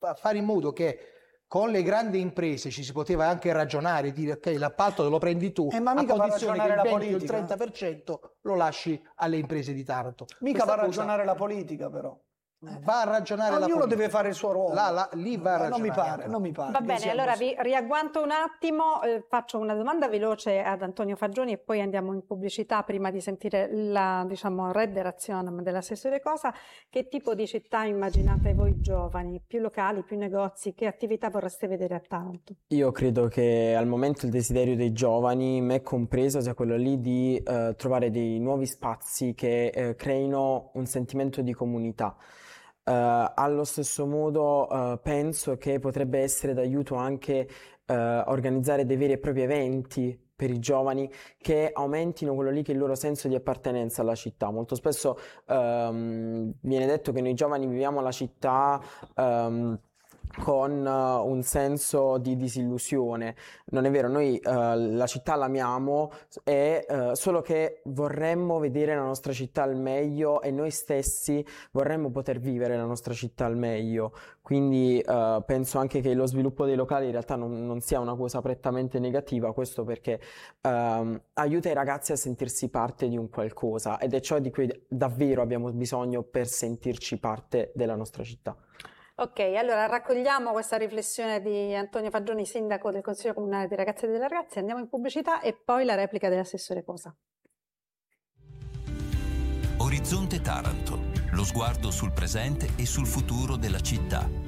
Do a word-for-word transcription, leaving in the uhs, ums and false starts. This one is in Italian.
fare in modo che con le grandi imprese ci si poteva anche ragionare e dire ok, l'appalto te lo prendi tu, eh, ma a mica condizione che il la venti o il politica. trenta per cento lo lasci alle imprese di Taranto. Mica Questa va a ragionare cosa... la politica, però. Va a ragionare Ognuno la politica. deve fare il suo ruolo. Là, là, lì va a ragionare. Non mi pare, non mi pare. Va bene, allora così. Vi riagguanto un attimo, eh, faccio una domanda veloce ad Antonio Fagioni e poi andiamo in pubblicità prima di sentire la, diciamo, redazione dell'assessore Cosa. Che tipo di città immaginate voi giovani? Più locali, più negozi? Che attività vorreste vedere a Taranto? Io credo che al momento il desiderio dei giovani, me compreso, sia quello lì di eh, trovare dei nuovi spazi che eh, creino un sentimento di comunità. Uh, allo stesso modo uh, penso che potrebbe essere d'aiuto anche uh, organizzare dei veri e propri eventi per i giovani che aumentino quello lì che è il loro senso di appartenenza alla città. Molto spesso um, viene detto che noi giovani viviamo la città um, con uh, un senso di disillusione. Non è vero, noi uh, la città l'amiamo, è uh, solo che vorremmo vedere la nostra città al meglio e noi stessi vorremmo poter vivere la nostra città al meglio. Quindi uh, penso anche che lo sviluppo dei locali in realtà non, non sia una cosa prettamente negativa, questo perché um, aiuta i ragazzi a sentirsi parte di un qualcosa, ed è ciò di cui davvero abbiamo bisogno per sentirci parte della nostra città. Ok, allora raccogliamo questa riflessione di Antonio Fagioni, sindaco del Consiglio Comunale dei Ragazzi e delle Ragazze, andiamo in pubblicità e poi la replica dell'assessore Cosa. Orizzonte Taranto, lo sguardo sul presente e sul futuro della città.